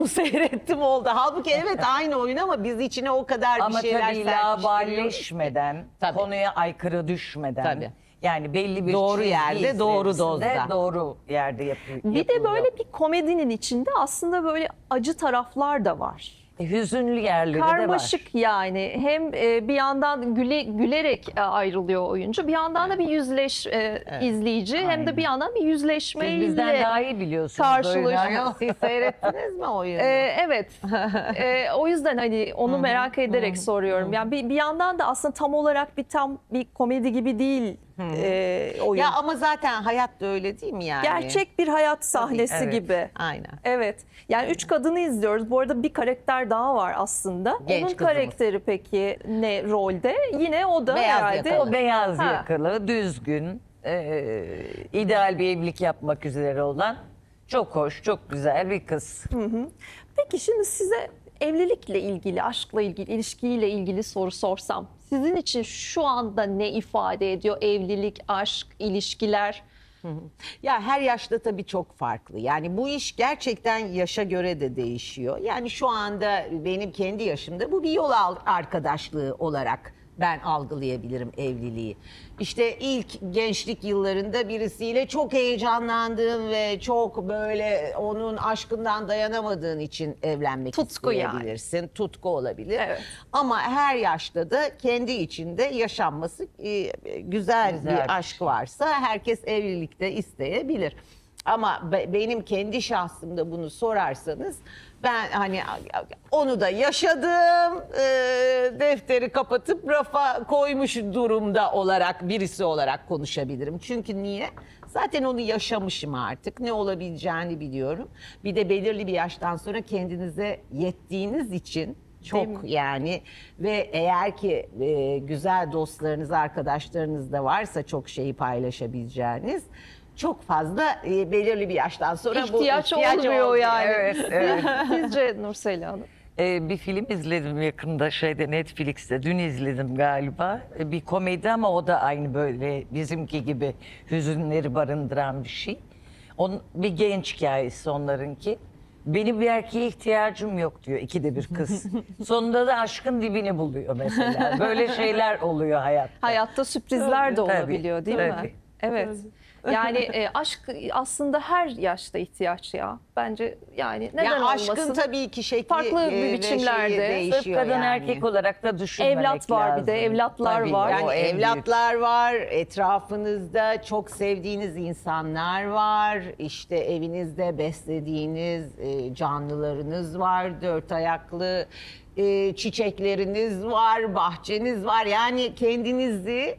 seyrettim oldu. Halbuki evet aynı oyun ama biz içine o kadar bir Ama şeyler tabii serpiştiriyoruz. laubalileşmeden, Tabii. konuya aykırı düşmeden. Tabii. Yani belli bir Doğru çizgi yerde, doğru içerisinde, dozda. doğru yerde yapıyor. Bir de böyle bir komedinin içinde aslında böyle acı taraflar da var. Hüzünlü yerleri de var. Karmaşık yani. Hem bir yandan gülerek ayrılıyor oyuncu. Bir yandan da bir izleyici hem de bir yandan bir Siz yüzleşmeyle bizden daha iyi biliyorsunuz. karşılaşıyor. Siz seyrettiniz mi oyunu? Evet. O yüzden hani onu merak ederek soruyorum. Yani bir yandan da aslında tam olarak bir komedi gibi değil oyun. Ya ama zaten hayat da öyle değil mi yani? Gerçek bir hayat sahnesi evet. gibi. Aynen. Evet. Yani 3 kadını izliyoruz. Bu arada bir karakter daha var aslında. Genç Onun kızımız. karakteri peki ne rolde? Yine o da Beyaz herhalde yakalı. O beyaz Ha. yakalı, düzgün, ideal bir evlilik yapmak üzere olan çok hoş, çok güzel bir kız. Peki şimdi size evlilikle ilgili, aşkla ilgili, ilişkiyle ilgili soru sorsam, sizin için şu anda ne ifade ediyor evlilik, aşk, ilişkiler? Ya her yaşta tabii çok farklı. Yani bu iş gerçekten yaşa göre de değişiyor. Yani şu anda benim kendi yaşımda bu bir yol arkadaşlığı olarak ben algılayabilirim evliliği. İşte ilk gençlik yıllarında birisiyle çok heyecanlandığın ve çok böyle onun aşkından dayanamadığın için evlenmek Tutku yani. isteyebilirsin. Tutku olabilir. Evet. Ama her yaşta da kendi içinde yaşanması güzel Güzel bir bir aşk varsa herkes evlilikte isteyebilir. Ama benim kendi şahsımda bunu sorarsanız ben hani onu da yaşadım, defteri kapatıp rafa koymuş durumda olarak birisi olarak konuşabilirim. Çünkü niye? Zaten onu yaşamışım artık. Ne olabileceğini biliyorum. Bir de belirli bir yaştan sonra kendinize yettiğiniz için çok yani ve eğer ki güzel dostlarınız, arkadaşlarınız da varsa çok şeyi paylaşabileceğiniz çok fazla belirli bir yaştan sonra İhtiyaç bu olmuyor yani. Evet, evet. Sizce Nursel Hanım? Bir film izledim yakında Netflix'te. Dün izledim galiba. Bir komedi ama o da aynı böyle bizimki gibi hüzünleri barındıran bir şey. Bir genç hikayesi onlarınki. Benim bir erkeğe ihtiyacım yok diyor ikide bir kız. Sonunda da aşkın dibini buluyor mesela. Böyle şeyler oluyor hayatta. Hayatta sürprizler de Tabii, olabiliyor değil mi? tabii. Evet. Yani aşk aslında her yaşta ihtiyaç ya. Bence yani neden Ya olmasın? aşkın tabii ki şekli Farklı bir ve biçimlerde. şeyi Sırf değişiyor kadın yani. erkek olarak da düşünmemek Evlat var lazım. bir de, evlatlar Tabii, var. Yani o en büyük. evlatlar var, etrafınızda çok sevdiğiniz insanlar var, işte evinizde beslediğiniz canlılarınız var, dört ayaklı çiçekleriniz var, bahçeniz var. Yani kendinizi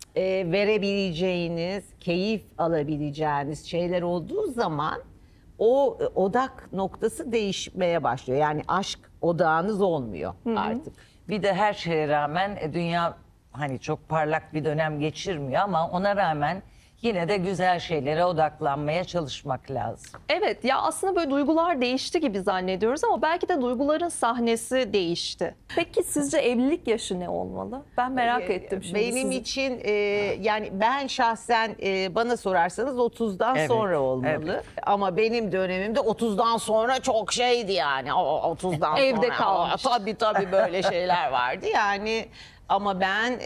verebileceğiniz, keyif alabileceğiniz şeyler olduğu zaman o odak noktası değişmeye başlıyor. Yani aşk odağınız olmuyor artık. Bir de her şeye rağmen dünya hani çok parlak bir dönem geçirmiyor ama ona rağmen yine de güzel şeylere odaklanmaya çalışmak lazım. Evet ya aslında böyle duygular değişti gibi zannediyoruz ama belki de duyguların sahnesi değişti. Peki sizce evlilik yaşı ne olmalı? Ben merak ettim şimdi. Benim sizin. için yani ben şahsen bana sorarsanız 30'dan Evet, sonra olmalı. evet. Ama benim dönemimde 30'dan sonra çok şeydi yani. O 30'dan Evde sonra. kalmış. Tabii böyle şeyler vardı yani. Ama ben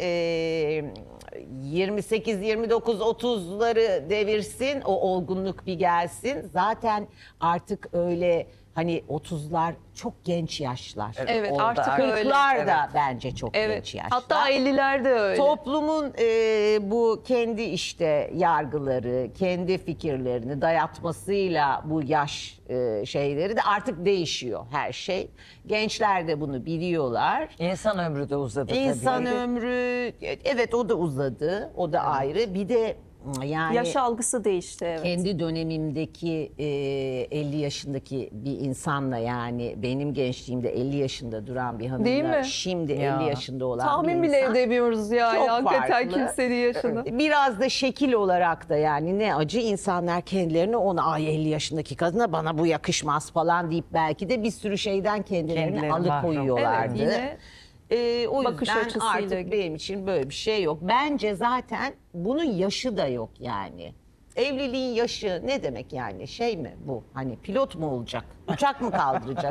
28, 29, 30'ları devirsin, o olgunluk bir gelsin. Zaten artık öyle hani 30'lar çok genç yaşlar. Evet, oldu artık artık. öyle. 40'lar da bence çok Evet. genç yaşlar. Hatta 50'lerde öyle. Toplumun bu kendi işte yargıları, kendi fikirlerini dayatmasıyla bu yaş şeyleri de artık değişiyor her şey. Gençler de bunu biliyorlar. İnsan ömrü de uzadı İnsan tabii. ömrü, evet o da uzadı, o da ayrı. Bir de yani Yaş algısı değişti evet. kendi dönemimdeki 50 yaşındaki bir insanla yani benim gençliğimde 50 yaşında duran bir Değil hanımla mi? şimdi Ya. 50 yaşında olan Tahmin bir bile insan. edemiyoruz yani Çok hakikaten farklı. kimsenin yaşını. Biraz da şekil olarak da yani ne acı insanlar kendilerini ona ay 50 yaşındaki kadına bana bu yakışmaz falan deyip belki de bir sürü şeyden kendilerini Kendileri mahrum. alıkoyuyorlardı. Evet, yine O bakış yüzden açısıyla artık gibi. benim için böyle bir şey yok. Bence zaten bunun yaşı da yok yani. Evliliğin yaşı ne demek yani şey mi bu? Hani pilot mu olacak? Uçak mı kaldıracak?